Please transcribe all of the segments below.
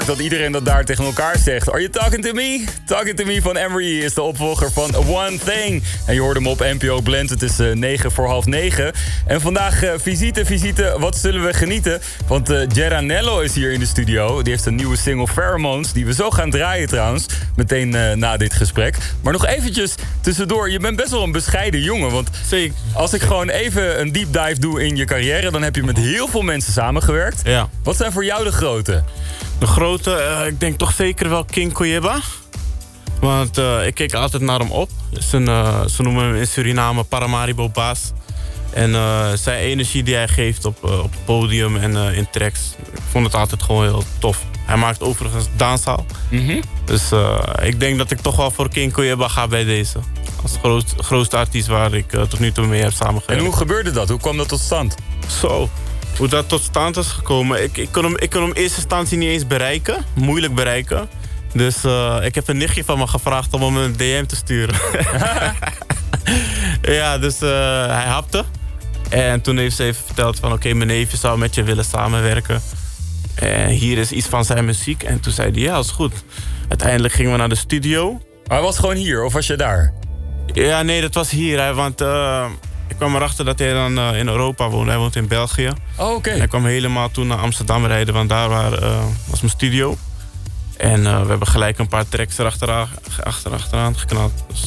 Dat iedereen dat daar tegen elkaar zegt. Are you talking to me? Talking to me van Emery is de opvolger van One Thing. En je hoorde hem op NPO Blend. Het is 9:09. En vandaag visite. Wat zullen we genieten? Want Geranello is hier in de studio. Die heeft een nieuwe single Pheromones. Die we zo gaan draaien trouwens. Meteen na dit gesprek. Maar nog eventjes tussendoor. Je bent best wel een bescheiden jongen. Want zeker. Als ik gewoon even een deep dive doe in je carrière... dan heb je met heel veel mensen samengewerkt. Ja. Wat zijn voor jou de grote? De grote, ik denk toch zeker wel King Koyeba. Want ik keek altijd naar hem op. Ze noemen hem in Suriname Paramaribo Baas. En zijn energie die hij geeft op het podium en in tracks... ik vond het altijd gewoon heel tof. Hij maakt overigens danszaal. Dus ik denk dat ik toch wel voor King Koyeba ga bij deze. Als grootste artiest waar ik tot nu toe mee heb samengewerkt. En hoe gebeurde dat? Hoe kwam dat tot stand? Zo, hoe dat tot stand is gekomen. Ik kon hem in eerste instantie niet eens bereiken. Moeilijk bereiken. Dus ik heb een nichtje van me gevraagd om hem een DM te sturen. Ja, dus hij hapte. En toen heeft ze even verteld van... oké, mijn neefje zou met je willen samenwerken. En hier is iets van zijn muziek. En toen zei hij, ja, is goed. Uiteindelijk gingen we naar de studio. Maar hij was gewoon hier, of was je daar? Ja, nee, dat was hier. Want ik kwam erachter dat hij dan in Europa woont. Hij woont in België. Oh, oké. En hij kwam helemaal toen naar Amsterdam rijden. Want daar was mijn studio. En we hebben gelijk een paar tracks achteraan geknald. Dus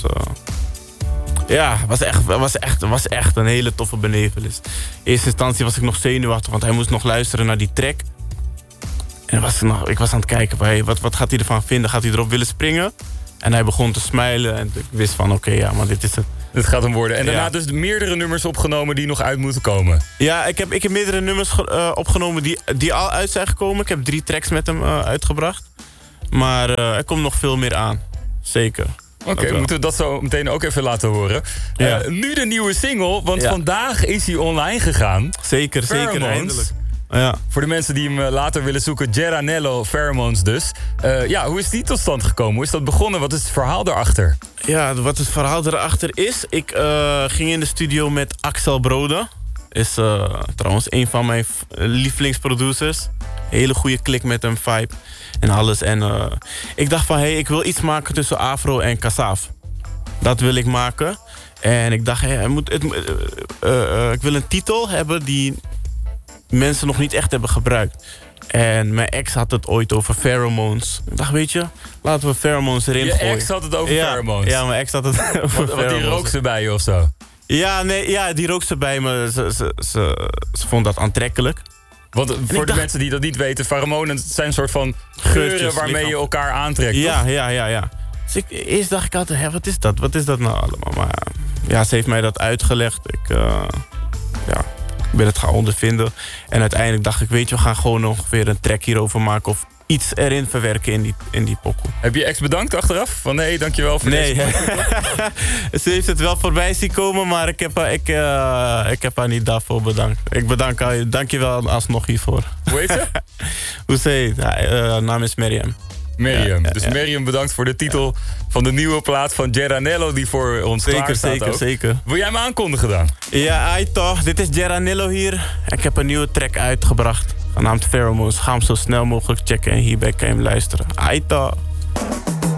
ja, het was echt een hele toffe benevenis. In eerste instantie was ik nog zenuwachtig. Want hij moest nog luisteren naar die track. En ik was aan het kijken. Wat gaat hij ervan vinden? Gaat hij erop willen springen? En hij begon te smijlen. En ik wist van oké, ja, maar dit is het. Dit gaat hem worden. En daarna dus meerdere nummers opgenomen die nog uit moeten komen. Ja, ik heb meerdere nummers opgenomen die al uit zijn gekomen. Ik heb 3 tracks met hem uitgebracht. Maar er komt nog veel meer aan. Zeker. Oké, moeten we dat zo meteen ook even laten horen. Ja. Nu de nieuwe single, want vandaag is hij online gegaan. Zeker, eindelijk. Ja. Voor de mensen die hem later willen zoeken, Geranello Pheromones dus. Hoe is die tot stand gekomen? Hoe is dat begonnen? Wat is het verhaal daarachter? Ja, wat het verhaal erachter is... ik ging in de studio met Axel Brode. Is trouwens een van mijn lievelingsproducers. Hele goede klik met hem, vibe en alles. En ik dacht van, ik wil iets maken tussen Afro en Kassav. Dat wil ik maken. En ik dacht, ik wil een titel hebben die mensen nog niet echt hebben gebruikt. En mijn ex had het ooit over Pheromones. Ik dacht, weet je, laten we Pheromones erin gooien. Je ex had het over Pheromones? Ja, mijn ex had het over Pheromones. Want die rook ze bij je of zo? Ja, die rook ze bij me. Ze vond dat aantrekkelijk. Want voor de mensen die dat niet weten... pheromonen zijn een soort van geuren waarmee je elkaar aantrekt, toch? Ja. Dus eerst dacht ik altijd, wat is dat nou allemaal? Maar ja, ze heeft mij dat uitgelegd. Ik ben het gaan ondervinden. En uiteindelijk dacht ik, weet je, we gaan gewoon nog weer een track hierover maken... of iets erin verwerken in die pokoe. Heb je ex bedankt achteraf? Van nee, dankjewel voor deze Ze heeft het wel voorbij zien komen, maar ik heb haar niet daarvoor bedankt. Ik bedank haar, dankjewel alsnog hiervoor. Hoe heet ze? Hoe ze heet? Haar naam is Miriam. Miriam. Dus Miriam, bedankt voor de titel van de nieuwe plaat van Geranello... die voor ons klaar staat. Zeker. Wil jij hem aankondigen dan? Ja, toch. Dit is Geranello hier. Ik heb een nieuwe track uitgebracht. Genaamd Pheromones. Ga hem zo snel mogelijk checken en hierbij kan je hem luisteren. Toch.